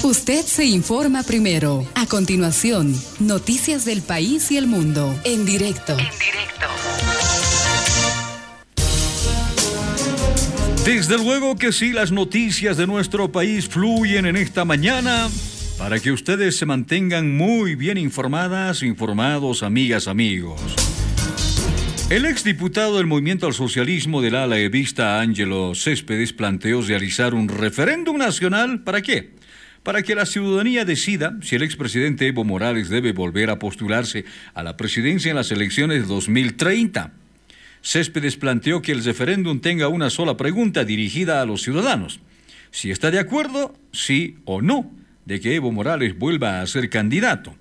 Usted se informa primero. A continuación, noticias del país y el mundo. En directo. Desde luego que sí, las noticias de nuestro país fluyen en esta mañana para que ustedes se mantengan muy bien informados, amigas, amigos. El exdiputado del Movimiento al Socialismo del ala evista Ángelo Céspedes planteó realizar un referéndum nacional. ¿Para qué? Para que la ciudadanía decida si el expresidente Evo Morales debe volver a postularse a la presidencia en las elecciones de 2030. Céspedes planteó que el referéndum tenga una sola pregunta dirigida a los ciudadanos: si está de acuerdo, sí o no, de que Evo Morales vuelva a ser candidato.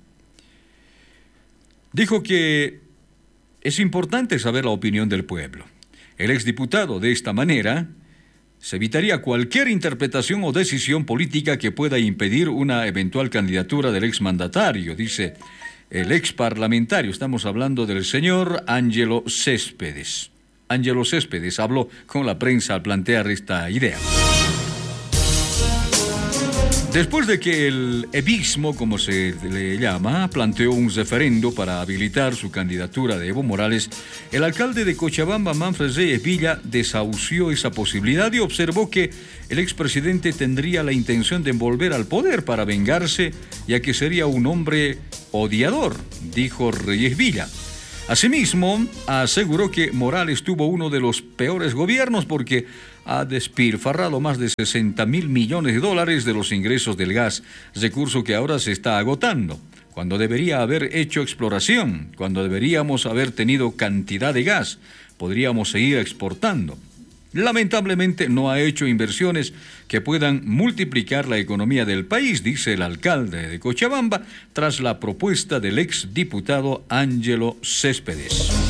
Dijo que es importante saber la opinión del pueblo. El exdiputado, de esta manera, se evitaría cualquier interpretación o decisión política que pueda impedir una eventual candidatura del exmandatario, dice el exparlamentario. Estamos hablando del señor Ángelo Céspedes. Ángelo Céspedes habló con la prensa al plantear esta idea. Después de que el evismo, como se le llama, planteó un referendo para habilitar su candidatura de Evo Morales, el alcalde de Cochabamba, Manfred Reyes Villa, desahució esa posibilidad y observó que el expresidente tendría la intención de volver al poder para vengarse, ya que sería un hombre odiador, dijo Reyes Villa. Asimismo, aseguró que Morales tuvo uno de los peores gobiernos porque ha despilfarrado más de 60.000 millones de dólares de los ingresos del gas, recurso que ahora se está agotando, cuando debería haber hecho exploración, cuando deberíamos haber tenido cantidad de gas, podríamos seguir exportando. Lamentablemente no ha hecho inversiones que puedan multiplicar la economía del país, dice el alcalde de Cochabamba, tras la propuesta del exdiputado Ángelo Céspedes.